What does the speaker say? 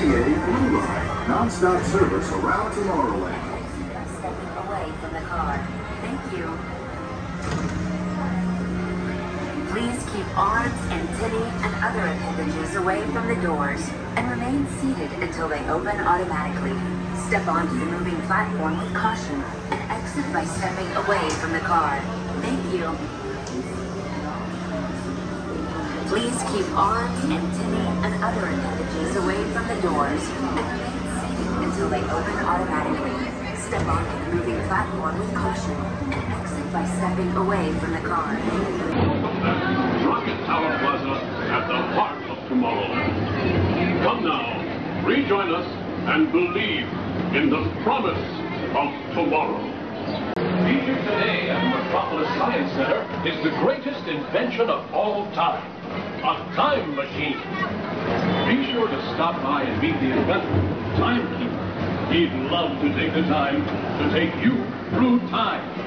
Blue Line, non-stop service around Tomorrowland. Stepping away from the car. Thank you. Please keep arms, antennae, and other appendages away from the doors and remain seated until they open automatically. Step onto the moving platform with caution and exit by stepping away from the car. Thank you. Please keep arms, antennae, and other appendages away from the doors and remain seated until they open automatically. Step onto the moving platform with caution and exit by stepping away from the car. Rocket Tower Plaza at the heart of Tomorrowland. Come now, rejoin us and believe in the promise of tomorrow. Featured today at the Metropolis Science Center is the greatest invention of all time, a time machine. Be sure to stop by and meet the inventor, Timekeeper. He'd love to take the time to take you through time.